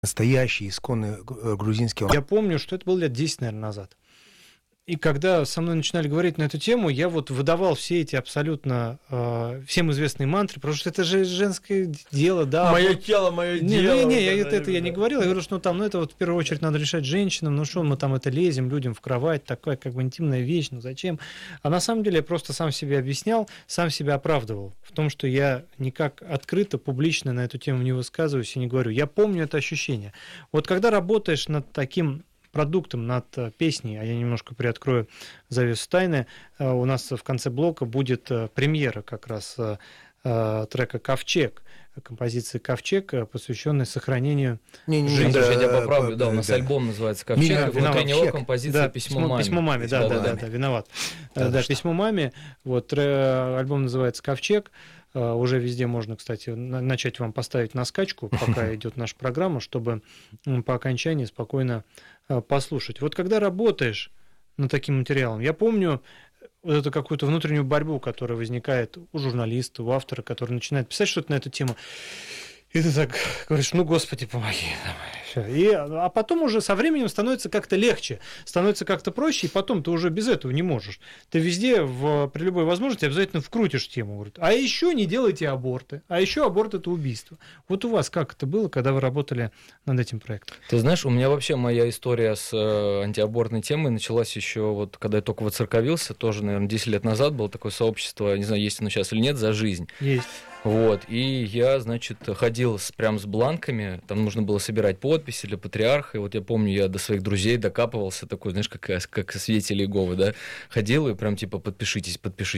настоящий, исконный грузинский. Я помню, что это было лет 10, наверное, назад. И когда со мной начинали говорить на эту тему, я вот выдавал все эти абсолютно всем известные мантры, потому что это же женское дело, да. Мое тело, мое дело. Это я не говорил. Я говорю, что это вот в первую очередь надо решать женщинам, ну что мы там это лезем людям в кровать, такая как бы интимная вещь, ну зачем? А на самом деле я просто сам себе объяснял, сам себя оправдывал в том, что я никак открыто, публично на эту тему не высказываюсь и не говорю. Я помню это ощущение. Вот когда работаешь над таким продуктом, над песней, а я немножко приоткрою завесу тайны, у нас в конце блока будет премьера как раз трека «Ковчег», композиции «Ковчег», посвященной сохранению жизни. Я тебя поправлю, да, у нас альбом называется «Ковчег», внутри него композиция «Письмо маме». «Письмо маме», да, виноват. Да, «Письмо маме», вот, альбом называется «Ковчег», уже везде можно, кстати, начать вам поставить на скачку, пока идет наша программа, чтобы по окончании спокойно послушать. Вот когда работаешь над таким материалом, я помню вот эту какую-то внутреннюю борьбу, которая возникает у журналиста, у автора, который начинает писать что-то на эту тему, и ты так говоришь, ну, Господи, помоги. А потом уже со временем становится как-то легче, становится как-то проще, и потом ты уже без этого не можешь. Ты везде, при любой возможности обязательно вкрутишь тему. Говорит, а еще не делайте аборты, а еще аборт – это убийство. Вот у вас как это было, когда вы работали над этим проектом? Ты знаешь, у меня вообще моя история с антиабортной темой началась еще вот, когда я только воцерковился, тоже, наверное, 10 лет назад было такое сообщество, не знаю, есть оно сейчас или нет, «За жизнь». Есть. Вот, и я, значит, ходил прям с бланками, там нужно было собирать подписи для патриарха, и вот я помню, я до своих друзей докапывался, такой, знаешь, как свидетели Иеговы, да, ходил и прям типа подпишитесь.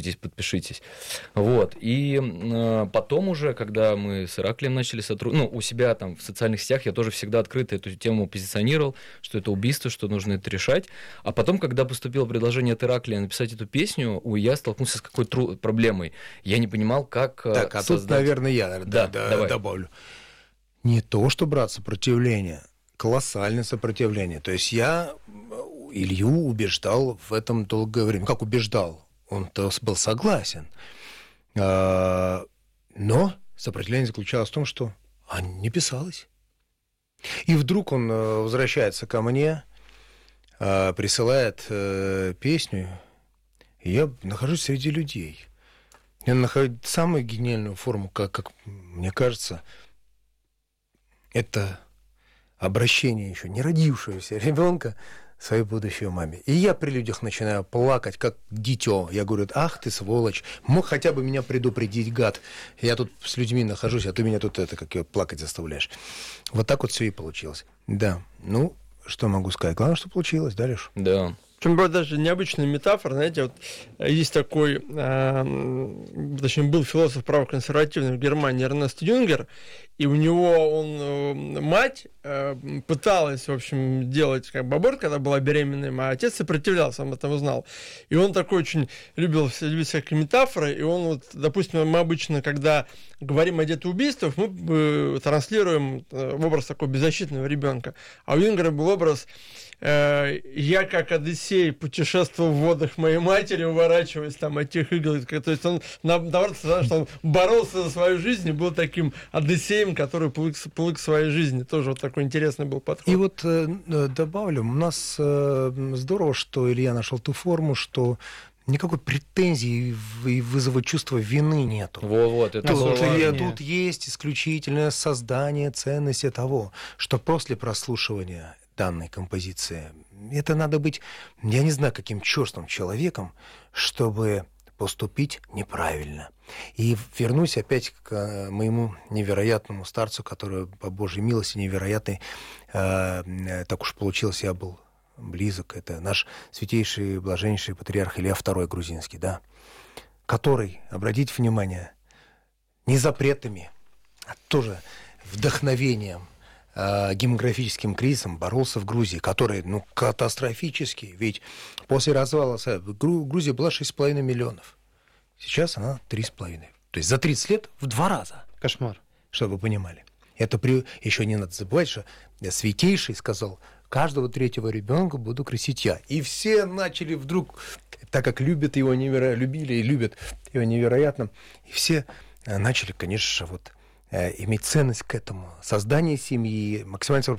Вот, и потом уже, когда мы с Ираклием начали сотрудничать, у себя там в социальных сетях я тоже всегда открыто эту тему позиционировал, что это убийство, что нужно это решать, а потом, когда поступило предложение от Ираклия написать эту песню, я столкнулся с какой проблемой, я не понимал, как... Тут, наверное, я добавлю. Не то, что, брат, сопротивление, колоссальное сопротивление. То есть я Илью убеждал в этом долгое время. Как убеждал? Он-то был согласен. Но сопротивление заключалось в том, что не писалось. И вдруг он возвращается ко мне, присылает песню, и я нахожусь среди людей. Я нахожу самую гениальную форму, как мне кажется, это обращение еще не родившегося ребенка своей будущей маме. И я при людях начинаю плакать, как дитё. Я говорю, ах ты сволочь, мог хотя бы меня предупредить, гад. Я тут с людьми нахожусь, а ты меня тут плакать заставляешь. Вот так вот все и получилось. Да, что могу сказать? Главное, что получилось, да, Леш? Да. Причем была даже необычная метафора, знаете, вот есть такой, точнее, был философ правоконсервативный в Германии Эрнест Юнгер, и у него мать пыталась, в общем, делать как бы аборт, когда была беременной, а отец сопротивлялся, он об этом узнал. И он такой очень любил всякие метафоры, и он, вот, допустим, мы обычно, когда говорим о детоубийствах, мы транслируем образ такого беззащитного ребенка, а у Юнгера был образ «я, как Одиссей, путешествовал в водах моей матери, уворачиваясь там от тех игл». То есть он, наоборот, что он боролся за свою жизнь и был таким Одиссеем, который плыл к своей жизни. Тоже вот такой интересный был подход. И вот добавлю, у нас здорово, что Илья нашел ту форму, что никакой претензии и вызова чувства вины нету. Вот, это тут есть исключительное создание ценности того, что после прослушивания данной композиции, это надо быть, я не знаю, каким чёрствым человеком, чтобы поступить неправильно. И вернусь опять к моему невероятному старцу, который, по Божьей милости, невероятный, так уж получилось, я был близок, это наш святейший, блаженнейший патриарх Илья II грузинский, да, который, обратите внимание, не запретами, а тоже вдохновением, демографическим кризисом боролся в Грузии, который, катастрофический, ведь после развала Грузия была 6,5 миллионов, сейчас она 3,5. То есть за 30 лет в 2 раза. Кошмар. Чтобы вы понимали. Это еще не надо забывать, что Святейший сказал, каждого 3-го ребенка буду крестить я. И все начали вдруг, так как любят его любили и любят его невероятно, и все начали, конечно же, иметь ценность к этому. Создание семьи, максимально